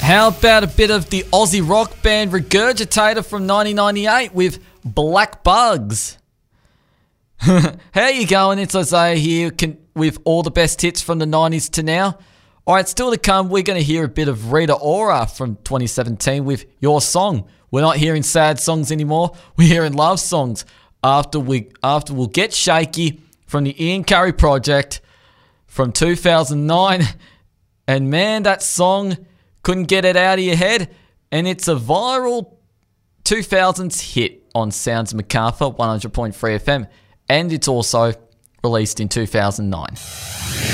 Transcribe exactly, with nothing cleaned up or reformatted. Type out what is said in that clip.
How about a bit of the Aussie rock band Regurgitator from nineteen ninety-eight with Black Bugs? How you going? It's Isaiah here can, with all the best hits from the nineties to now. Alright, still to come, we're going to hear a bit of Rita Ora from twenty seventeen with Your Song. We're not hearing sad songs anymore, we're hearing love songs. After, we, after we'll get Shaky from the Ian Curry Project from two thousand nine. And man, that song, couldn't get it out of your head. And it's a viral two thousands hit on Sounds of Macarthur one hundred point three F M. And it's also released in two thousand nine.